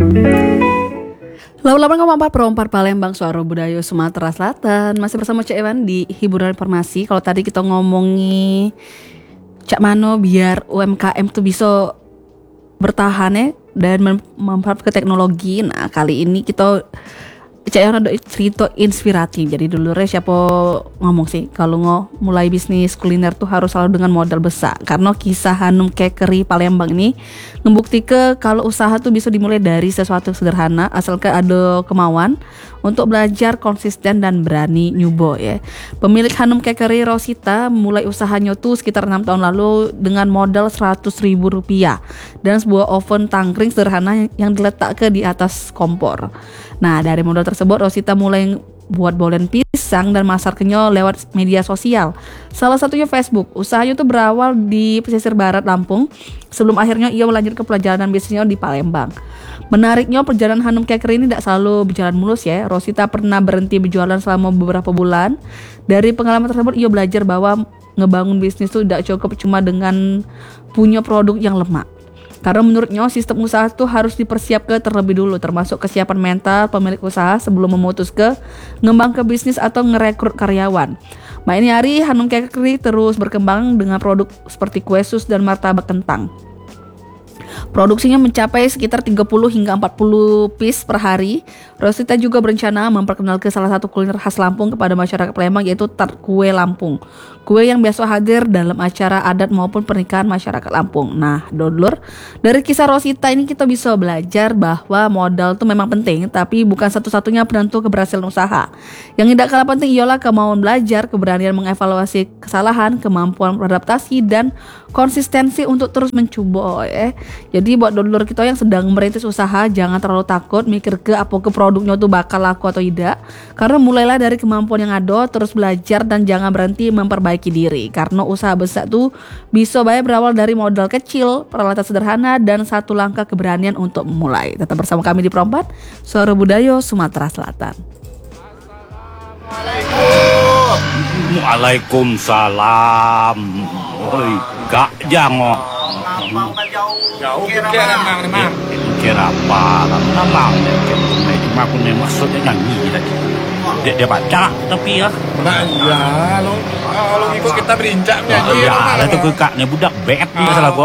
Perompat Palembang, Suara Budaya Sumatera Selatan. Masih bersama Cak Ewan di Hiburan Informasi. Kalau tadi kita ngomongi Cak Mano biar UMKM tuh bisa bertahan ya dan memanfaatkan teknologi. Nah kali ini kita Cak Ewan ada cerita inspiratif. Jadi dulu siapa ngomong sih kalau mulai bisnis kuliner tuh harus selalu dengan modal besar. Karena kisah Hanum Kekeri Palembang ini membuktikan kalau usaha tuh bisa dimulai dari sesuatu sederhana asalkan ada kemauan untuk belajar konsisten dan berani nyoba ya. Pemilik Hanum Kekeri Rosita mulai usahanya tuh sekitar 6 tahun lalu dengan modal Rp100.000 dan sebuah oven tangkring sederhana yang diletakkan di atas kompor. Nah dari modal tersebut Rosita mulai buat bolen pisang dan masarkannya lewat media sosial. Salah satunya Facebook. Usahanya tuh berawal di pesisir barat Lampung sebelum akhirnya ia melanjutkan perjalanan bisnisnya di Palembang. Menariknya perjalanan Hanum Kekeri ini tidak selalu berjalan mulus ya. Rosita pernah berhenti berjualan selama beberapa bulan. Dari pengalaman tersebut ia belajar bahwa ngebangun bisnis itu tidak cukup cuma dengan punya produk yang lemah. Karena menurutnya sistem usaha itu harus dipersiapkan terlebih dulu, termasuk kesiapan mental pemilik usaha sebelum memutus ke ngembang ke bisnis atau ngerekrut karyawan. Ini hari Hanum Kekeri terus berkembang dengan produk seperti kue sus dan martabak kentang. Produksinya mencapai sekitar 30 hingga 40 piece per hari. Rosita juga berencana memperkenalkan salah satu kuliner khas Lampung kepada masyarakat Palembang, yaitu tart kue Lampung. Kue yang biasa hadir dalam acara adat maupun pernikahan masyarakat Lampung. Nah, dulur, dari kisah Rosita ini kita bisa belajar bahwa modal itu memang penting, tapi bukan satu-satunya penentu keberhasilan usaha. Yang tidak kalah penting ialah kemauan belajar, keberanian mengevaluasi kesalahan, kemampuan beradaptasi, dan konsistensi untuk terus mencoba ya. Jadi buat dulur kita yang sedang merintis usaha, jangan terlalu takut mikir ke apa ke produknya tuh bakal laku atau tidak. Karena mulailah dari kemampuan yang ada, terus belajar dan jangan berhenti memperbaiki diri. Karena usaha besar tuh bisa banyak berawal dari modal kecil, peralatan sederhana, dan satu langkah keberanian untuk memulai. Tetap bersama kami di Perompat, Suara Budaya Sumatera Selatan. Waalaikumsalam. Oi, Kak Jango. Jauh kira memang. Kira apa? Memang cuma aku nih maksudnya nyanyi tadi. Dia baca tapi ya. Nah iya, kalau ikut kita berincak nyanyi. Ya, itu kakaknya budak bet nih salah gua.